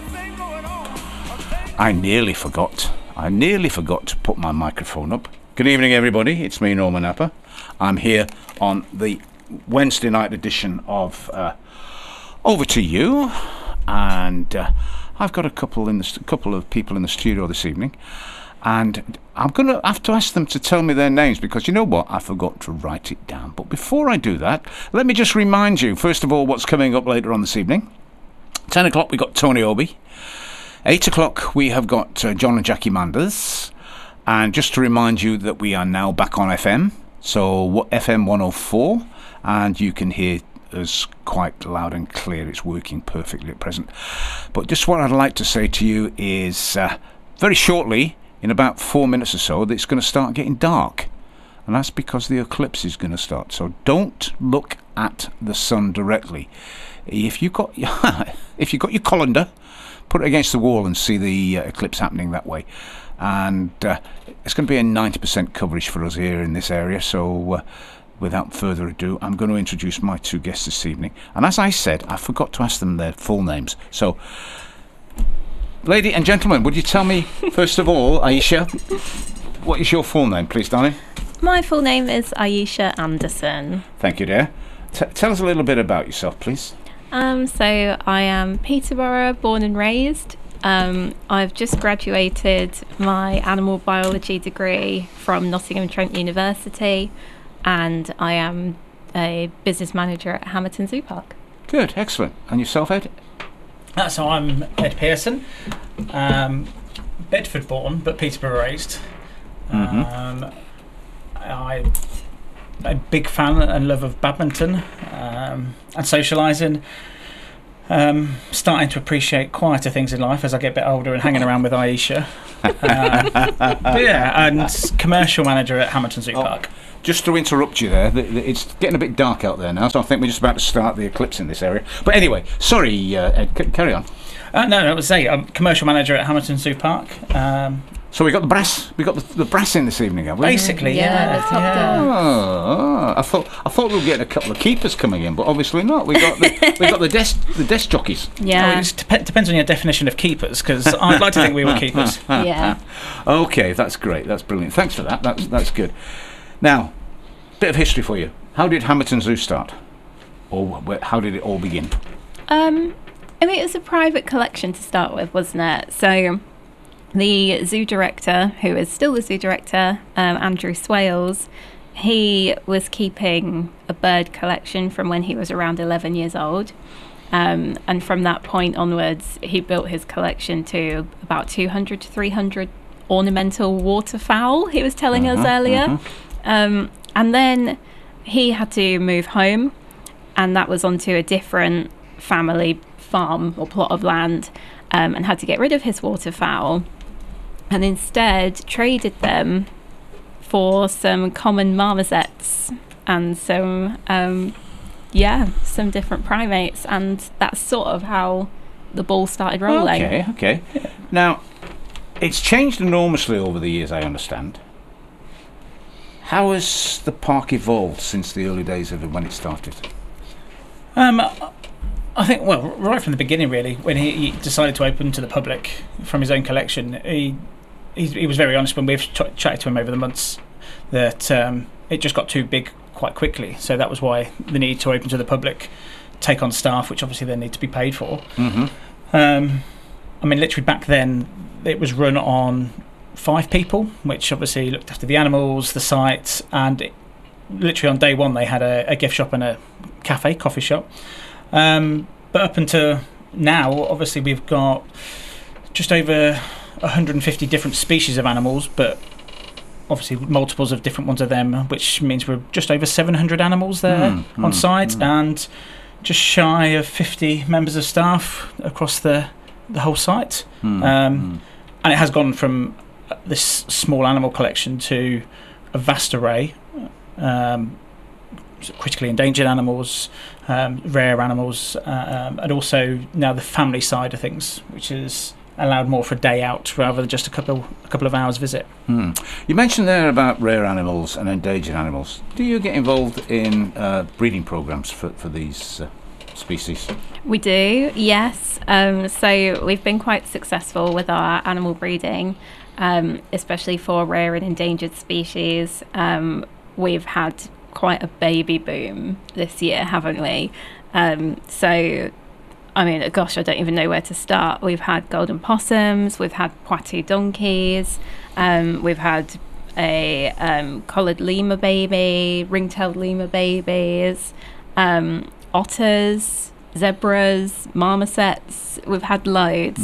I nearly forgot to put my microphone up. Good evening, everybody. It's me, Norman Apper. I'm here on the Wednesday night edition of Over to You, and I've got a couple of people in the studio this evening, and I'm going to have to ask them to tell me their names, because you know what? I forgot to write it down. But before I do that, let me just remind you, first of all, what's coming up later on this evening. 10 o'clock, we've got Tony Obi. 8 o'clock, we have got John and Jackie Manders. And just to remind you that we are now back on FM, so FM 104, and you can hear us quite loud and clear. It's working perfectly at present. But just what I'd like to say to you is, very shortly, in about 4 minutes or so, that it's going to start getting dark. And that's because the eclipse is going to start. So don't look at the sun directly. If you've got your colander, put it against the wall and see the eclipse happening that way. And it's going to be a 90% coverage for us here in this area. So without further ado, I'm going to introduce my two guests this evening. And as I said, I forgot to ask them their full names. So, lady and gentlemen, would you tell me, first of all, Aisha, what is your full name, please, darling? My full name is Aisha Anderson. Thank you, dear. Tell us a little bit about yourself, please. So I am Peterborough, born and raised. I've just graduated my animal biology degree from Nottingham Trent University, and I am a business manager at Hamerton Zoo Park. Good, excellent. And yourself, Ed? So I'm Ed Pearson, Bedford born but Peterborough raised. I'm a big fan and love of badminton and socialising. Starting to appreciate quieter things in life as I get a bit older and hanging around with Aisha. But yeah, and commercial manager at Hamerton Zoo Park. Just to interrupt you there, it's getting a bit dark out there now, so I think we're just about to start the eclipse in this area. But anyway, sorry, Ed, carry on. No, I would say I'm commercial manager at Hamerton Zoo Park. So we got the brass. We got the brass in this evening, have we? Basically, yeah. I thought we were getting a couple of keepers coming in, but obviously not. We got the desk jockeys. Yeah. Oh, it depends on your definition of keepers, because I'd like to think we were keepers. Yeah. Okay, that's great. That's brilliant. Thanks for that. That's good. Now, bit of history for you. How did Hamerton Zoo start, or how did it all begin? I mean, it was a private collection to start with, wasn't it? So the zoo director, who is still the zoo director, Andrew Swales, he was keeping a bird collection from when he was around 11 years old. And from that point onwards, he built his collection to about 200 to 300 ornamental waterfowl, he was telling us earlier. And then he had to move home, and that was onto a different family farm or plot of land, and had to get rid of his waterfowl, and instead traded them for some common marmosets and some different primates, and that's sort of how the ball started rolling. Okay. Now, it's changed enormously over the years, I understand. How has the park evolved since the early days of it when it started? I think, well, right from the beginning, really, when he decided to open to the public from his own collection, he was very honest when we've chatted to him over the months that it just got too big quite quickly. So that was why the need to open to the public, take on staff, which obviously then need to be paid for. I mean, literally back then, it was run on 5 people, which obviously looked after the animals, the site, and literally on day one they had a gift shop and a coffee shop. But up until now, obviously we've got just over 150 different species of animals, but obviously multiples of different ones of them, which means we're just over 700 animals there on site, and just shy of 50 members of staff across the whole site. And it has gone from this small animal collection to a vast array, critically endangered animals, rare animals, and also now the family side of things, which is allowed more for a day out rather than just a couple of hours visit. You mentioned there about rare animals and endangered animals. Do you get involved in breeding programs for these species? We do, yes. So we've been quite successful with our animal breeding, especially for rare and endangered species. We've had quite a baby boom this year, haven't we? So, I mean, gosh, I don't even know where to start. We've had golden possums, we've had Poitou donkeys, we've had a collared lemur baby, ring-tailed lemur babies, otters, zebras, marmosets. We've had loads.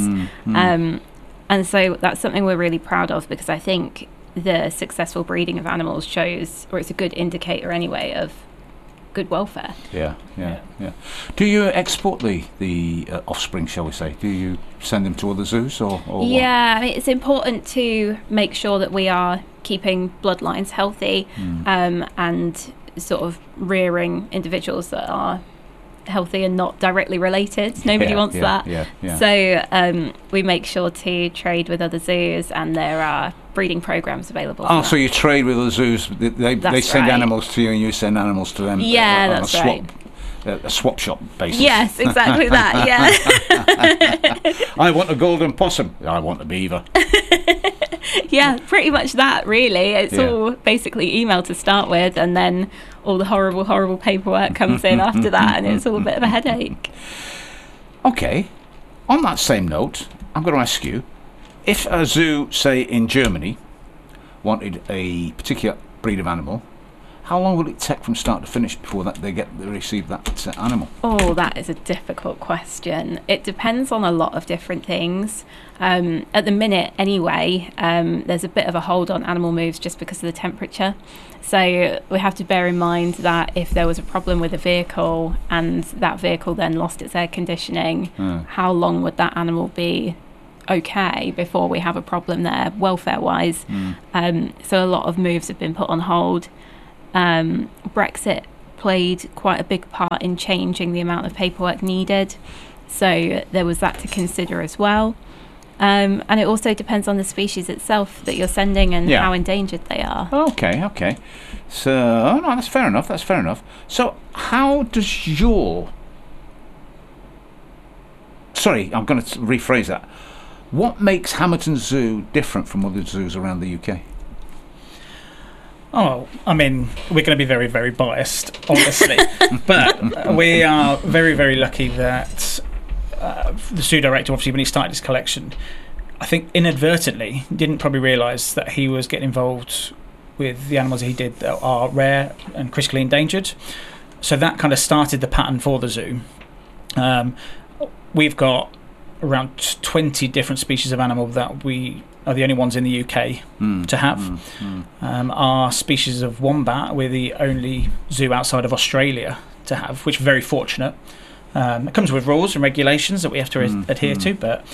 And so that's something we're really proud of, because I think the successful breeding of animals shows, or it's a good indicator anyway, of good welfare. Yeah. Do you export the offspring, shall we say? Do you send them to other zoos or what? Yeah, I mean, it's important to make sure that we are keeping bloodlines healthy, and sort of rearing individuals that are healthy and not directly related. Nobody wants that. So we make sure to trade with other zoos, and there are breeding programs available. Oh, so you trade with other zoos? They send animals to you, and you send animals to them. Yeah, that's right. A swap shop basis. Yes, exactly that. Yeah. I want a golden possum. I want a beaver. Yeah, pretty much that. Really, it's all basically email to start with, and then all the horrible paperwork comes in after that, and it's all a bit of a headache. Okay. On that same note, I'm going to ask you, if a zoo, say in Germany, wanted a particular breed of animal, how long will it take from start to finish before they receive that animal? Oh, that is a difficult question. It depends on a lot of different things. At the minute, anyway, there's a bit of a hold on animal moves just because of the temperature. So we have to bear in mind that if there was a problem with a vehicle and that vehicle then lost its air conditioning, how long would that animal be okay before we have a problem there, welfare-wise? So a lot of moves have been put on hold. Brexit played quite a big part in changing the amount of paperwork needed, so there was that to consider as well. And it also depends on the species itself that you're sending and how endangered they are. Okay. So, no, that's fair enough. So, how does your... Sorry, I'm going to rephrase that. What makes Hamerton Zoo different from other zoos around the UK? Oh, I mean, we're going to be very, very biased, obviously. But we are very, very lucky that the zoo director, obviously, when he started his collection, I think inadvertently didn't probably realise that he was getting involved with the animals he did that are rare and critically endangered. So that kind of started the pattern for the zoo. We've got around 20 different species of animal that we are the only ones in the UK to have. Our species of wombat, we're the only zoo outside of Australia to have, which we're very fortunate. It comes with rules and regulations that we have to adhere to, but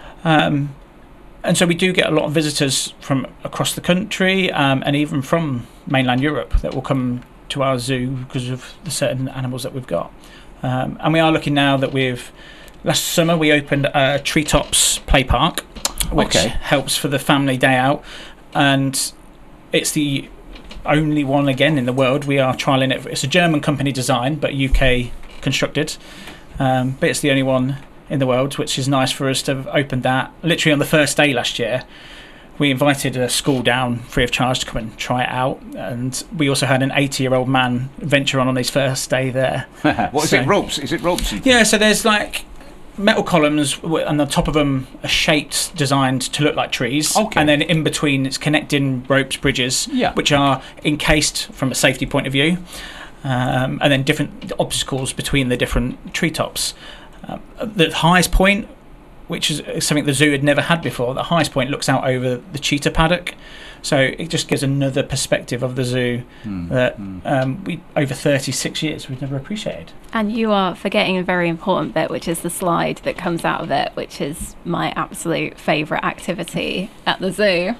and so we do get a lot of visitors from across the country, and even from mainland Europe that will come to our zoo because of the certain animals that we've got. And we are looking now that last summer we opened a Treetops play park, which helps for the family day out, and it's the only one again in the world. We are trialling it. It's a German company design, but UK constructed, but it's the only one in the world, which is nice for us to have opened that literally on the first day last year. We invited a school down free of charge to come and try it out, and we also had an 80-year-old man venture on his first day there. Is it ropes? Is it ropes? Yeah, so there's like metal columns, and the top of them are shaped, designed to look like trees. And then in between it's connecting ropes, bridges, which are encased from a safety point of view, and then different obstacles between the different treetops. The highest point, which is something the zoo had never had before, the highest point looks out over the cheetah paddock. So it just gives another perspective of the zoo that we, over 36 years, we've never appreciated. And you are forgetting a very important bit, which is the slide that comes out of it, which is my absolute favourite activity at the zoo.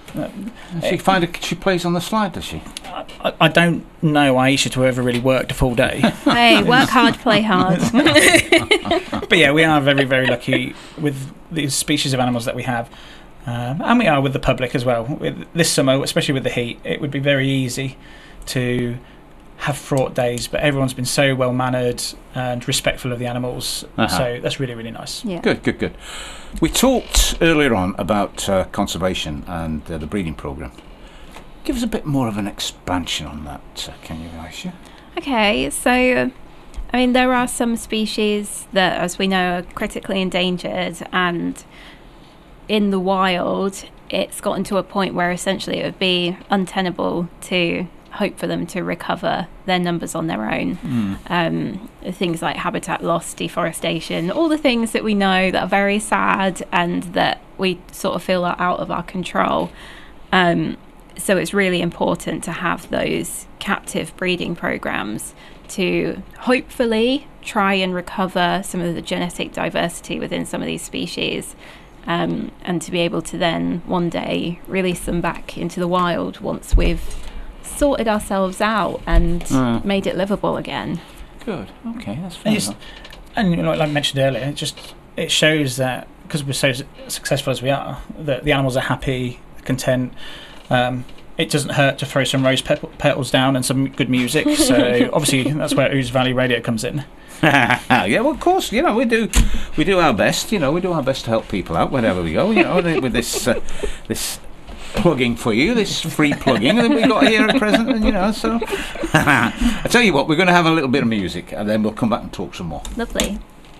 She plays on the slide, does she? I don't know Aisha to ever really worked a full day. Hey, work hard, play hard. But yeah, we are very, very lucky with these species of animals that we have. And we are with the public as well. With this summer, especially with the heat, it would be very easy to have fraught days, but everyone's been so well mannered and respectful of the animals. So that's really, really nice. Yeah. Good. We talked earlier on about conservation and the breeding programme. Give us a bit more of an expansion on that, can you, Aisha? Okay, so I mean, there are some species that, as we know, are critically endangered, and in the wild, it's gotten to a point where essentially it would be untenable to hope for them to recover their numbers on their own. Things like habitat loss, deforestation, all the things that we know that are very sad and that we sort of feel are out of our control. So it's really important to have those captive breeding programs to hopefully try and recover some of the genetic diversity within some of these species, and to be able to then one day release them back into the wild once we've sorted ourselves out and made it livable again. Good. Okay, that's fair enough. And you know, like I mentioned earlier, it shows that because we're so successful as we are, that the animals are happy, content. It doesn't hurt to throw some rose petals down and some good music. So obviously that's where Ouse Valley Radio comes in. Yeah, well, of course, you know, we do our best. You know, we do our best to help people out wherever we go. You know, with this plugging for you, this free plugging that we got here at present, and you know, so I tell you what, we're going to have a little bit of music, and then we'll come back and talk some more. Lovely.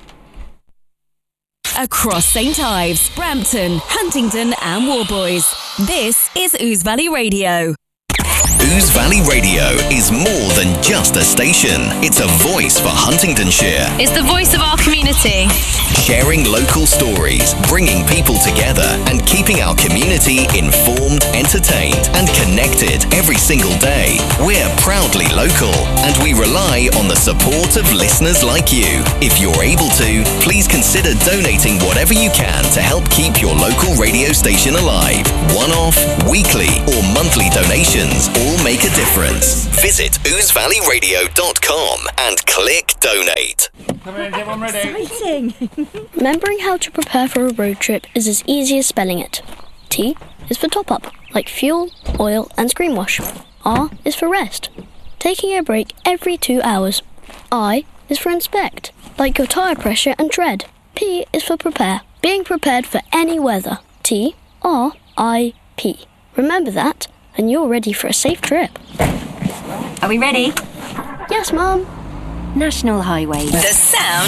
Across St Ives, Brampton, Huntingdon and Warboys, this is Ouse Valley Radio. Ouse Valley Radio is more than just a station. It's a voice for Huntingdonshire. It's the voice of our community. Sharing local stories, bringing people together and keeping our community informed, entertained and connected every single day. We're proudly local and we rely on the support of listeners like you. If you're able to, please consider donating whatever you can to help keep your local radio station alive. One-off, weekly or monthly donations all make a difference. Visit ousevalleyradio.com and click donate. Come in, everyone ready? Exciting! Remembering how to prepare for a road trip is as easy as spelling it. T is for top up, like fuel, oil and screen wash. R is for rest, taking a break every 2 hours. I is for inspect, like your tyre pressure and tread. P is for prepare, being prepared for any weather. T, R, I, P. Remember that, and you're ready for a safe trip. Are we ready? Yes, Mum. National Highways. The sound